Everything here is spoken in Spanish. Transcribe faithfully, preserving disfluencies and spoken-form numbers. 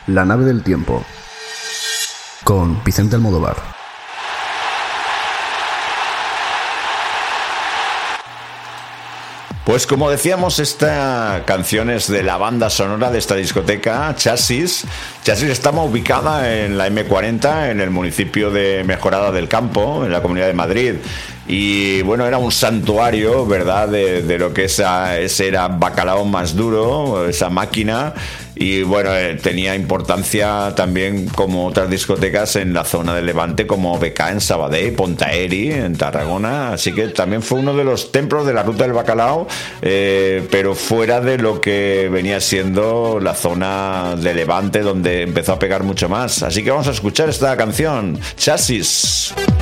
La nave del tiempo, con Vicente Almodóvar. Pues como decíamos, esta canción es de la banda sonora de esta discoteca, Chasis. Chasis está ubicada en la eme cuarenta, en el municipio de Mejorada del Campo, en la Comunidad de Madrid. Y bueno, era un santuario, ¿verdad?, de, de lo que esa, ese era bacalao más duro, esa máquina. Y bueno, eh, tenía importancia también como otras discotecas en la zona del Levante, como B K en Sabadell, Pontaeri en Tarragona. Así que también fue uno de los templos de la ruta del bacalao, eh, pero fuera de lo que venía siendo la zona de Levante, donde empezó a pegar mucho más. Así que vamos a escuchar esta canción, Chasis.